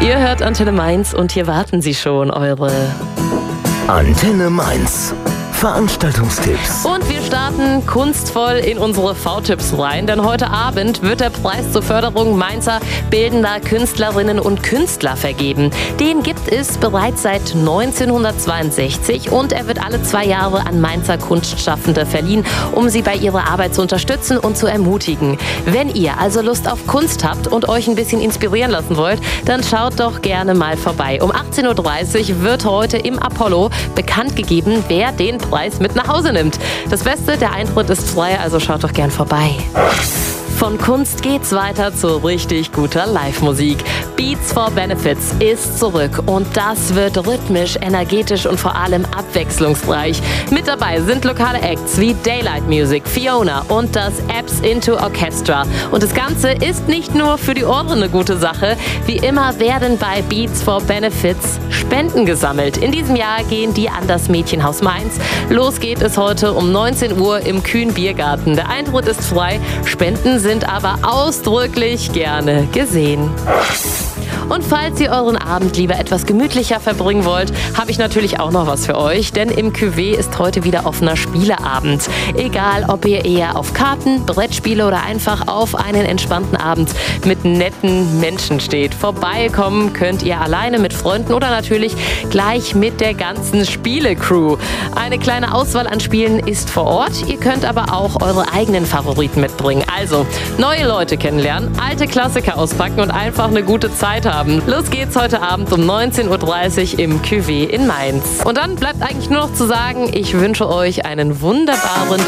Ihr hört Antenne Mainz und hier warten sie schon, eure Antenne Mainz. Veranstaltungstipps. Und wir starten kunstvoll in unsere V-Tipps rein, denn heute Abend wird der Preis zur Förderung Mainzer bildender Künstlerinnen und Künstler vergeben. Den gibt es bereits seit 1962 und er wird alle 2 Jahre an Mainzer Kunstschaffende verliehen, um sie bei ihrer Arbeit zu unterstützen und zu ermutigen. Wenn ihr also Lust auf Kunst habt und euch ein bisschen inspirieren lassen wollt, dann schaut doch gerne mal vorbei. Um 18.30 Uhr wird heute im Apollo bekannt gegeben, wer den Preis mit nach Hause nimmt. Das Beste, der Eintritt ist frei, also schaut doch gern vorbei. Von Kunst geht's weiter zu richtig guter Live-Musik. Beats for Benefits ist zurück und das wird rhythmisch, energetisch und vor allem abwechslungsreich. Mit dabei sind lokale Acts wie Daylight Music, Fiona und das Apps Into Orchestra. Und das Ganze ist nicht nur für die Ohren eine gute Sache. Wie immer werden bei Beats for Benefits Spenden gesammelt. In diesem Jahr gehen die an das Mädchenhaus Mainz. Los geht es heute um 19 Uhr im Kühn Biergarten. Der Eintritt ist frei, Spenden sind aber ausdrücklich gerne gesehen. Und falls ihr euren Abend lieber etwas gemütlicher verbringen wollt, habe ich natürlich auch noch was für euch, denn im Cuvée ist heute wieder offener Spieleabend. Egal, ob ihr eher auf Karten, Brettspiele oder einfach auf einen entspannten Abend mit netten Menschen steht. Vorbeikommen könnt ihr alleine mit Freunden oder natürlich gleich mit der ganzen Spielecrew. Eine kleine Auswahl an Spielen ist vor Ort, ihr könnt aber auch eure eigenen Favoriten mitbringen. Also, neue Leute kennenlernen, alte Klassiker auspacken und einfach eine gute Zeit haben. Los geht's heute Abend um 19.30 Uhr im Cuvée in Mainz. Und dann bleibt eigentlich nur noch zu sagen, ich wünsche euch einen wunderbaren